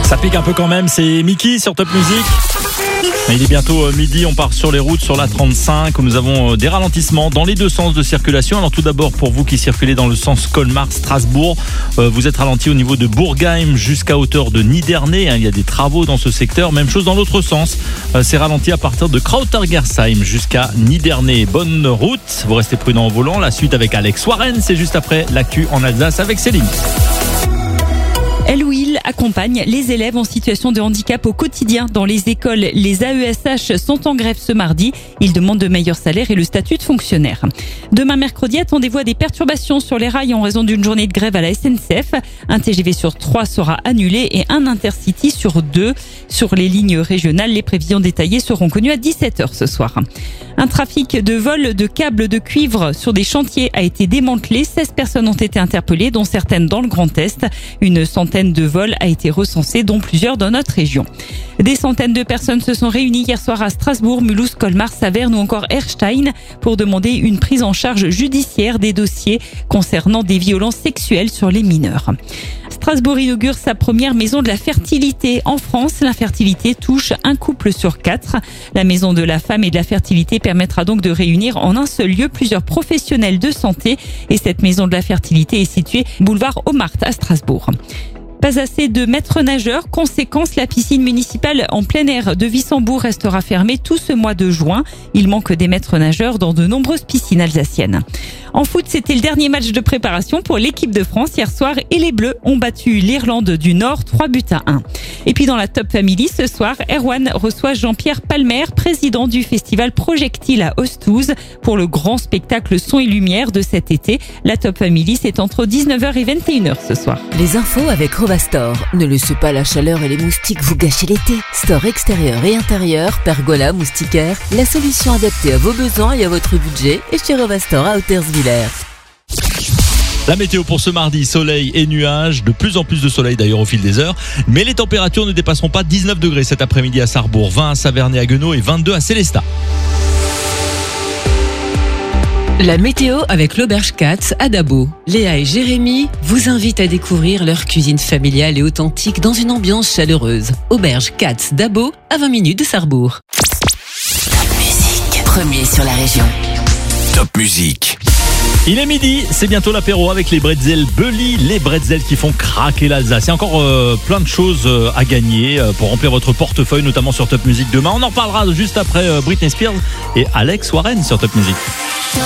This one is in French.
Ça pique un peu quand même, c'est Mickey sur Top Music. Il est bientôt midi, on part sur les routes, sur la 35, où nous avons des ralentissements dans les deux sens de circulation. Alors tout d'abord, pour vous qui circulez dans le sens Colmar-Strasbourg, vous êtes ralenti au niveau de Bourgheim jusqu'à hauteur de Niderney. Il y a des travaux dans ce secteur. Même chose dans l'autre sens, c'est ralenti à partir de Krautergersheim jusqu'à Niderney. Bonne route, vous restez prudent au volant. La suite avec Alex Warren, c'est juste après l'actu en Alsace avec Céline. Elouil accompagne les élèves en situation de handicap au quotidien dans les écoles. Les AESH sont en grève ce mardi. Ils demandent de meilleurs salaires et le statut de fonctionnaire. Demain mercredi, attendez-vous à des perturbations sur les rails en raison d'une journée de grève à la SNCF. Un TGV sur 3 sera annulé et un Intercity sur 2. Sur les lignes régionales, les prévisions détaillées seront connues à 17h ce soir. Un trafic de vol de câbles de cuivre sur des chantiers a été démantelé. 16 personnes ont été interpellées, dont certaines dans le Grand Est. Une centaine de vols a été recensée, dont plusieurs dans notre région. Des centaines de personnes se sont réunies hier soir à Strasbourg, Mulhouse, Colmar, Saverne ou encore Erstein pour demander une prise en charge judiciaire des dossiers concernant des violences sexuelles sur les mineurs. Strasbourg inaugure sa première maison de la fertilité. En France, l'infertilité touche un couple sur 4. La maison de la femme et de la fertilité permettra donc de réunir en un seul lieu plusieurs professionnels de santé. Et cette maison de la fertilité est située boulevard Homarth à Strasbourg. Pas assez de maîtres nageurs. Conséquence, la piscine municipale en plein air de Wissembourg restera fermée tout ce mois de juin. Il manque des maîtres nageurs dans de nombreuses piscines alsaciennes. En foot, c'était le dernier match de préparation pour l'équipe de France hier soir et les Bleus ont battu l'Irlande du Nord 3-1. Et puis dans la Top Family, ce soir, Erwan reçoit Jean-Pierre Palmer, président du festival Projectile à Ostouze pour le grand spectacle son et lumière de cet été. La Top Family, c'est entre 19h et 21h ce soir. Les infos avec Rovastore. Ne laissez pas la chaleur et les moustiques vous gâcher l'été. Store extérieur et intérieur, pergola, moustiquaire, la solution adaptée à vos besoins et à votre budget est chez Rovastore à Hautersviller. La météo pour ce mardi, soleil et nuages, de plus en plus de soleil d'ailleurs au fil des heures, mais les températures ne dépasseront pas 19 degrés cet après-midi à Sarrebourg, 20 à Saverne et à Guenot et 22 à Célestat. La météo avec l'Auberge Katz à Dabo. Léa et Jérémy vous invitent à découvrir leur cuisine familiale et authentique dans une ambiance chaleureuse. Auberge Katz Dabo, à 20 minutes de Sarrebourg. Top Music, premier sur la région. Top Music. Il est midi, c'est bientôt l'apéro avec les bretzels Bully, les bretzels qui font craquer l'Alsace. Il y a encore plein de choses à gagner pour remplir votre portefeuille, notamment sur Top Music demain. On en reparlera juste après Britney Spears et Alex Warren sur Top Music.